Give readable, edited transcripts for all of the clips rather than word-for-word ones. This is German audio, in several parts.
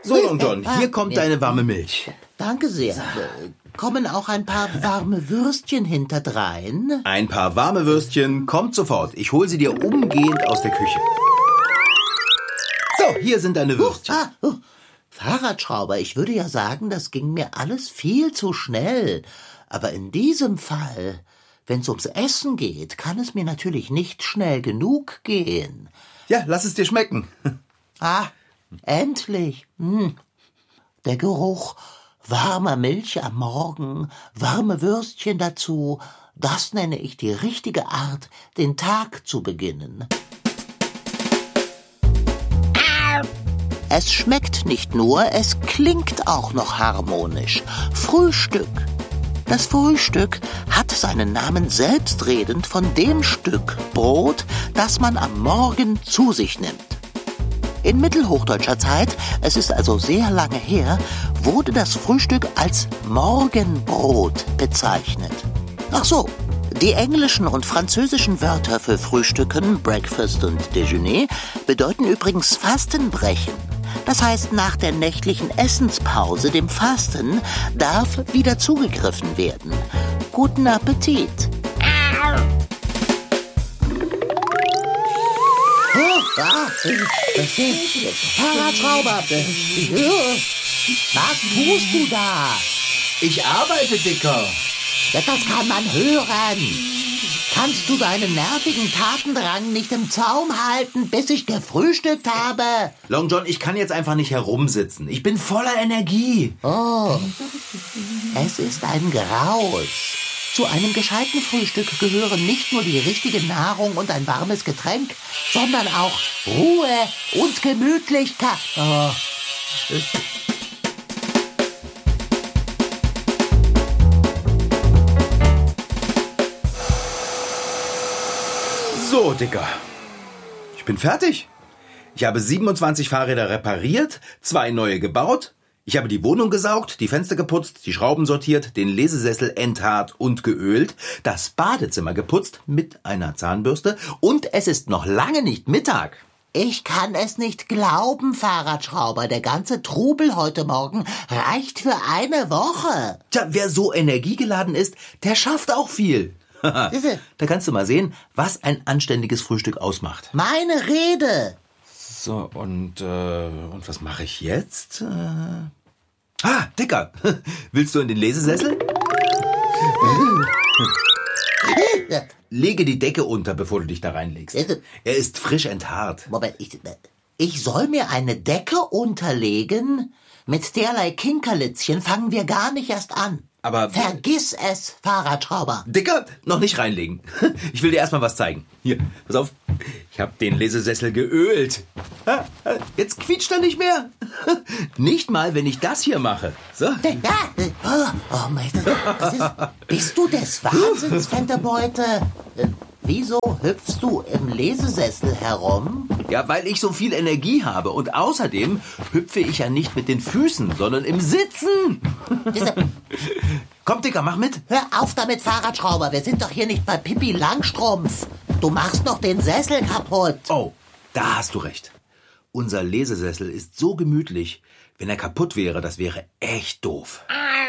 So, Long John, hier kommt deine warme Milch. Danke sehr. Kommen auch ein paar warme Würstchen hinterdrein? Ein paar warme Würstchen, kommt sofort. Ich hol sie dir umgehend aus der Küche. So, hier sind deine Würstchen. Fahrradschrauber, ich würde ja sagen, das ging mir alles viel zu schnell. Aber in diesem Fall, wenn es ums Essen geht, kann es mir natürlich nicht schnell genug gehen. Ja, lass es dir schmecken. Endlich. Der Geruch warmer Milch am Morgen, warme Würstchen dazu, das nenne ich die richtige Art, den Tag zu beginnen. Es schmeckt nicht nur, es klingt auch noch harmonisch. Frühstück. Das Frühstück hat seinen Namen selbstredend von dem Stück Brot, das man am Morgen zu sich nimmt. In mittelhochdeutscher Zeit, es ist also sehr lange her, wurde das Frühstück als Morgenbrot bezeichnet. Ach so, die englischen und französischen Wörter für Frühstücken, Breakfast und Déjeuner, bedeuten übrigens Fastenbrechen. Das heißt, nach der nächtlichen Essenspause, dem Fasten, darf wieder zugegriffen werden. Guten Appetit! Fahrradschrauber! Was tust du da? Ich arbeite, Dicker. Ja, das kann man hören. Kannst du deinen nervigen Tatendrang nicht im Zaum halten, bis ich gefrühstückt habe? Long John, ich kann jetzt einfach nicht herumsitzen. Ich bin voller Energie. Oh, es ist ein Graus. Zu einem gescheiten Frühstück gehören nicht nur die richtige Nahrung und ein warmes Getränk, sondern auch Ruhe und Gemütlichkeit. Oh. So, Dicker. Ich bin fertig. Ich habe 27 Fahrräder repariert, 2 neue gebaut. Ich habe die Wohnung gesaugt, die Fenster geputzt, die Schrauben sortiert, den Lesesessel enthaart und geölt, das Badezimmer geputzt mit einer Zahnbürste und es ist noch lange nicht Mittag. Ich kann es nicht glauben, Fahrradschrauber. Der ganze Trubel heute Morgen reicht für eine Woche. Tja, wer so energiegeladen ist, der schafft auch viel. Da kannst du mal sehen, was ein anständiges Frühstück ausmacht. Meine Rede. So, und was mache ich jetzt? Dicker, willst du in den Lesesessel? Lege die Decke unter, bevor du dich da reinlegst. Er ist frisch enthaart. Moment, ich soll mir eine Decke unterlegen? Mit derlei Kinkerlitzchen fangen wir gar nicht erst an. Aber vergiss es, Fahrradschrauber. Dicker, noch nicht reinlegen. Ich will dir erstmal was zeigen. Hier, pass auf. Ich habe den Lesesessel geölt. Jetzt quietscht er nicht mehr. Nicht mal, wenn ich das hier mache. So. Oh mein Gott. Bist du des Wahnsinns, Fenterbeute? Wieso hüpfst du im Lesesessel herum? Ja, weil ich so viel Energie habe. Und außerdem hüpfe ich ja nicht mit den Füßen, sondern im Sitzen. Komm, Dicker, mach mit. Hör auf damit, Fahrradschrauber. Wir sind doch hier nicht bei Pippi Langstrumpf. Du machst noch den Sessel kaputt. Oh, da hast du recht. Unser Lesesessel ist so gemütlich. Wenn er kaputt wäre, das wäre echt doof.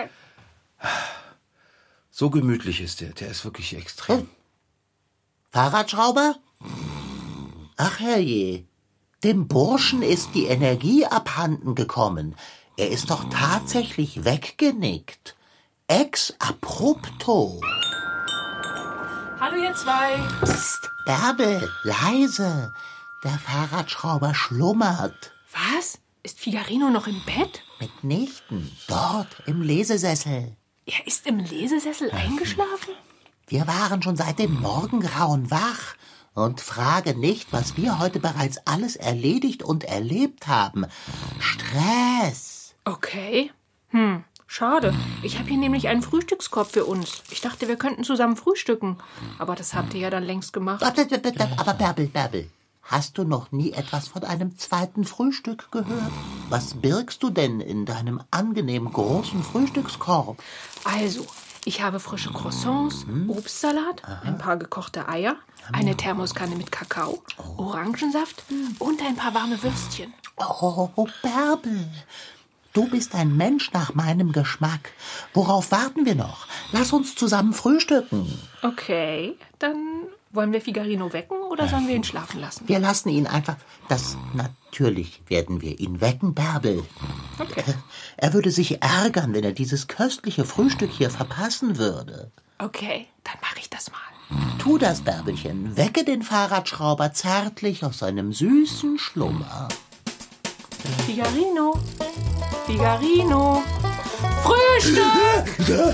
So gemütlich ist der. Der ist wirklich extrem. Fahrradschrauber? Ach herrje, dem Burschen ist die Energie abhanden gekommen. Er ist doch tatsächlich weggenickt. Ex abrupto. Hallo ihr zwei. Psst, Bärbel, leise. Der Fahrradschrauber schlummert. Was? Ist Figarino noch im Bett? Mitnichten, dort im Lesesessel. Er ist im Lesesessel eingeschlafen? Wir waren schon seit dem Morgengrauen wach. Und frage nicht, was wir heute bereits alles erledigt und erlebt haben. Stress. Okay. Schade. Ich habe hier nämlich einen Frühstückskorb für uns. Ich dachte, wir könnten zusammen frühstücken. Aber das habt ihr ja dann längst gemacht. Aber Bärbel, hast du noch nie etwas von einem zweiten Frühstück gehört? Was birgst du denn in deinem angenehm großen Frühstückskorb? Also, Ich habe frische Croissants, Obstsalat, ein paar gekochte Eier, eine Thermoskanne mit Kakao, Orangensaft und ein paar warme Würstchen. Oh, Bärbel, du bist ein Mensch nach meinem Geschmack. Worauf warten wir noch? Lass uns zusammen frühstücken. Okay, dann wollen wir Figarino wecken oder sollen wir ihn schlafen lassen? Wir lassen ihn einfach... Natürlich werden wir ihn wecken, Bärbel. Okay. Er würde sich ärgern, wenn er dieses köstliche Frühstück hier verpassen würde. Okay, dann mache ich das mal. Tu das, Bärbelchen. Wecke den Fahrradschrauber zärtlich aus seinem süßen Schlummer. Figarino, Figarino, Frühstück!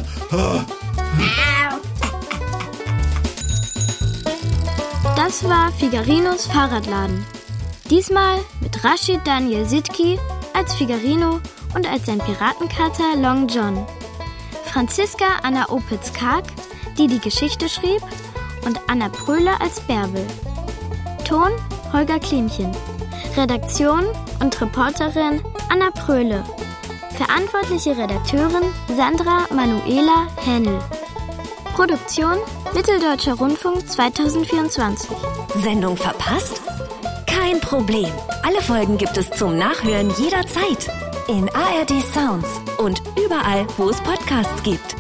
Das war Figarinos Fahrradladen. Diesmal mit Rashid Daniel Sidki als Figarino und als sein Piratenkater Long John. Franziska Anna Opitz-Karg, die die Geschichte schrieb, und Anna Pröhle als Bärbel. Ton Holger Klimchen. Redaktion und Reporterin Anna Pröhle. Verantwortliche Redakteurin Sandra Manuela Hennl. Produktion Mitteldeutscher Rundfunk 2024. Sendung verpasst? Kein Problem. Alle Folgen gibt es zum Nachhören jederzeit. In ARD Sounds und überall, wo es Podcasts gibt.